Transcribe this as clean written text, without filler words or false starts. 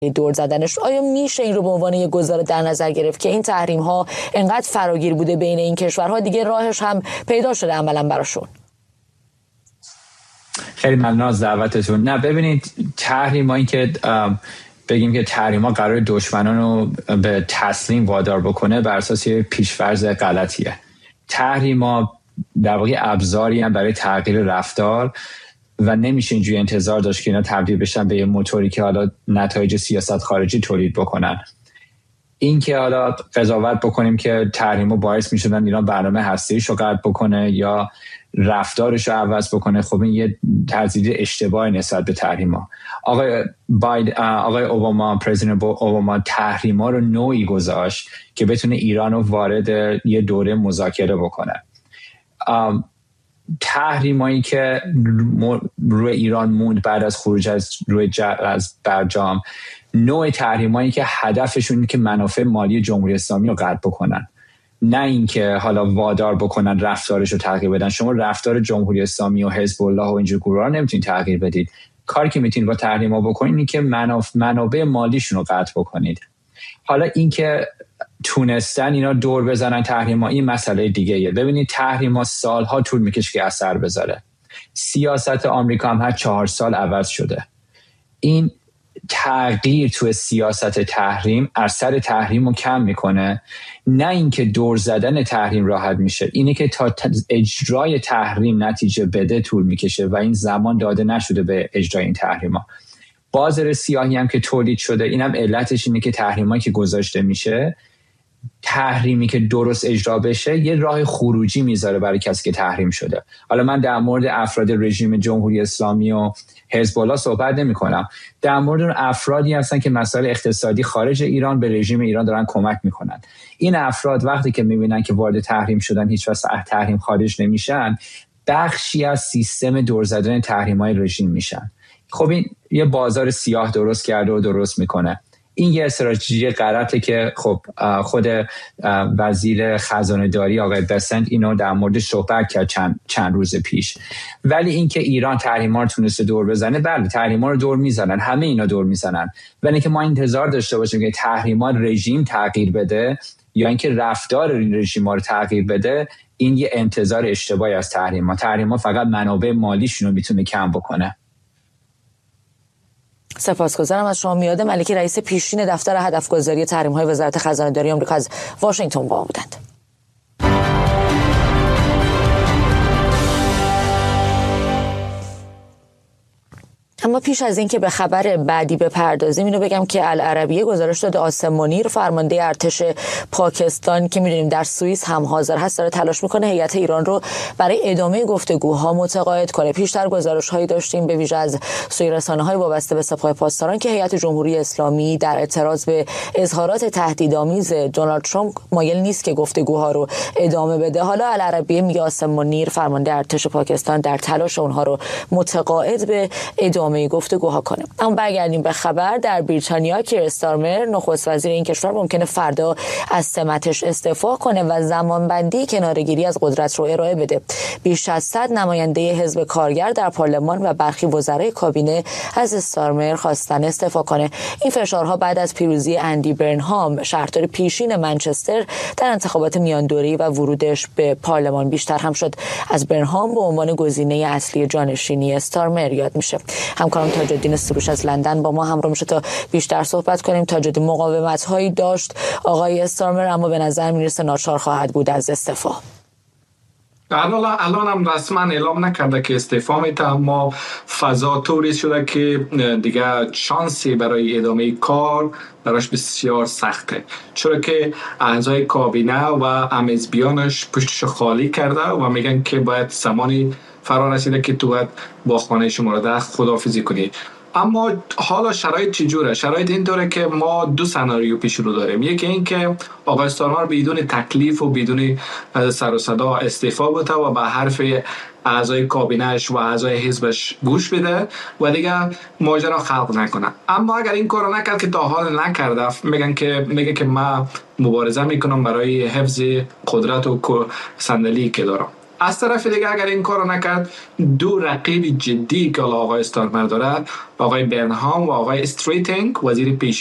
دور زدنش. آیا میشه این رو به عنوان یک گزاره در نظر گرفت که این تحریم ها انقدر فراگیر بوده بین این کشورها دیگه راهش هم پیدا شده عملا براشون؟ خیلی ممنون از دعوتتون. نه ببینید، تحریمایی که بگیم که تحریما قرار دشمنان رو به تسلیم وادار بکنه بر اساس پیش‌فرض غلطیه. تحریما در واقع ابزاری هم برای تغییر رفتار و نمیشه اینجوری انتظار داشت که اینا تبدیل بشن به یه موتوری که حالا نتایج سیاست خارجی تولید بکنن. این که حالا قضاوت بکنیم که تحریما باعث میشدن ایران برنامه هسته‌ایش رو قطع بکنه یا رفتارش رو عوض بکنه، خب این یه تزیید اشتباه نسبت به تحریما. آقای اوباما، پرزیدنت اوباما تحریما رو نوعی گذاشت که بتونه ایران رو وارد یه دوره مذاکره بکنه. تحریمایی که روی ایران موند بعد از خروج از برجام، نوع تحریمایی که هدفشون اینه که منافع مالی جمهوری اسلامی رو قطع بکنن، نه اینکه حالا وادار بکنن رفتارش رو تغییر بدن. شما رفتار جمهوری اسلامی و حزب الله و اینجور گروه‌ها رو نمیتونید تغییر بدید. کاری که میتونید با تحریما بکنید اینه که منابع مالیشون رو قطع بکنید. حالا اینکه تونستن اینا دور بزنن تحریما، این مسئله دیگه ایه. ببینید تحریما سالها طول میکشه که اثر بذاره. سیاست آمریکا هم هر 4 سال عوض شده. این تغییر توی سیاست تحریم اثر تحریم رو کم میکنه، نه اینکه دور زدن تحریم راحت میشه. اینه که تا اجرای تحریم نتیجه بده طول میکشه و این زمان داده نشده به اجرای این تحریما. بازار سیاهی هم که تولید شده، اینم علتش اینه که تحریمایی که گذاشته میشه، تحریمی که درست اجرا بشه یه راه خروجی میذاره برای کسی که تحریم شده. حالا من در مورد افراد رژیم جمهوری اسلامی و حزب الله صحبت نمی کنم، در مورد اون افرادی هستن که مسائل اقتصادی خارج ایران به رژیم ایران دارن کمک میکنن. این افراد وقتی که میبینن که وارد تحریم شدن هیچ وقت تحریم خارج نمیشن، بخشی از سیستم دور زدن تحریم‌های رژیم میشن. خب این یه بازار سیاه درست کرده و درست میکنه. این یه استراتژی غلطه که خب خود وزیر خزانه داری آقای بسنت اینو در مورد صحبت کرد چند روز پیش. ولی اینکه ایران تحریما رو تونسته دور بزنه، بله تحریما رو دور میزنن، همه اینا دور میزنن، ولی اینکه ما انتظار داشته باشیم که تحریما رژیم تغییر بده یا اینکه رفتار رژیم‌ها رو تغییر بده، این یه انتظار اشتباهی از تحریما فقط منابع مالیشون رو میتونه کم بکنه. سپاسگزارم از شما. میاد ملکی، رئیس پیشین دفتر هدفگذاری تحریم‌های وزارت خزانه‌داری آمریکا از واشنگتن با ما بودند. اما پیش از این که به خبر بعدی بپردازیم، اینو بگم که العربیه گزارش داده آسم منیر، فرمانده ارتش پاکستان که میدونیم در سوئیس هم حاضر هست، داره تلاش میکنه هیئت ایران رو برای ادامه گفتگوها متقاعد کنه. پیشتر گزارش‌هایی داشتیم به ویژه از سوی رسانه‌های وابسته به سپاه پاسداران که هیئت جمهوری اسلامی در اعتراض به اظهارات تهدیدآمیز دونالد ترامپ مایل نیست که گفتگوها رو ادامه بده. حالا العربیه میگه آسم منیر، فرمانده ارتش پاکستان، در تلاش اونها رو متقاعد به ادامه گفتگوها کنه. اما برگردیم به خبر. در بریتانیا کیر استارمر، نخست وزیر این کشور، ممکنه فردا از سمتش استعفا کنه و زمانبندی کناره‌گیری از قدرت رو ارائه بده. بیش از 100 نماینده حزب کارگر در پارلمان و برخی وزرای کابینه از استارمر خواستن استعفا کنه. این فشارها بعد از پیروزی اندی برنهام، شهردار پیشین منچستر، در انتخابات میاندوره‌ای و ورودش به پارلمان بیشتر هم شد. از برنهام به عنوان گزینه اصلی جانشینی استارمر یاد میشه. همکارم تاج‌الدین سروش از لندن با ما همراه میشه تا بیشتر صحبت کنیم. تاج‌الدین، مقاومت‌هایی داشت آقای استارمر، اما به نظر میرسه ناچار خواهد بود از استعفا. الان هم رسما اعلام نکرده که استعفا میده، اما فضا طوری شده که دیگه شانسی برای ادامه کار براش بسیار سخته، چرا که اعضای کابینه و امیزبیانش پشتش خالی کرده و میگن که باید زمانی فرا رسیده که تو باید با خانه شما را خداحافظی کنی. اما حالا شرایط چجوره؟ شرایط این طوره که ما 2 سناریو پیش رو داریم. یکی این که آقای استارمر بدون تکلیف و بدون سر و صدا استعفا بده و به حرف اعضای کابینه‌اش و اعضای حزبش گوش بده و دیگه ماجرا خلق نکنه. اما اگر این کارو نکرد که تا حال نکرده، میگه که من مبارزه میکنم برای حفظ قدرت و صندلی که دارم. از طرف دیگه اگر این کارو نکرد، دو رقیب جدی که آقای استارمر داره، آقای برنهام و آقای استریتینگ، وزیر پیشین